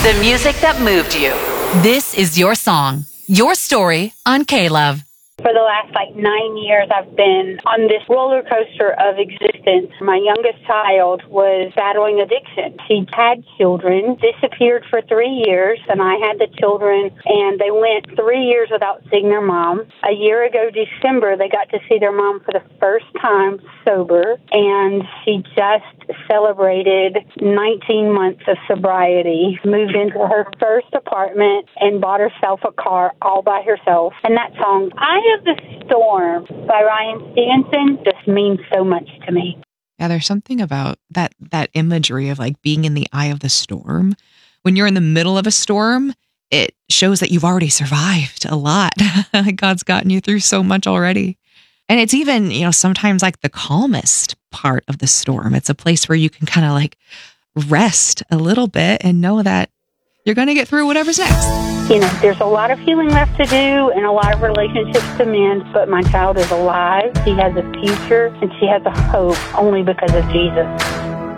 The music that moved you. This is your song, your story on K-Love. For the last 9 years, I've been on this roller coaster of existence. My youngest child was battling addiction. She had children, disappeared for 3 years, and I had the children, and they went 3 years without seeing their mom. A year ago, December, they got to see their mom for the first time sober, and she just celebrated 19 months of sobriety, moved into her first apartment, and bought herself a car all by herself. And that song, Eye of the Storm by Ryan Stevenson, just means so much to me. Yeah, there's something about that imagery of being in the eye of the storm. When you're in the middle of a storm, it shows that you've already survived a lot. God's gotten you through so much already. And it's even, sometimes the calmest part of the storm. It's a place where you can kind of rest a little bit and know that you're going to get through whatever's next. There's a lot of healing left to do and a lot of relationships to mend, but my child is alive. She has a future and she has a hope only because of Jesus.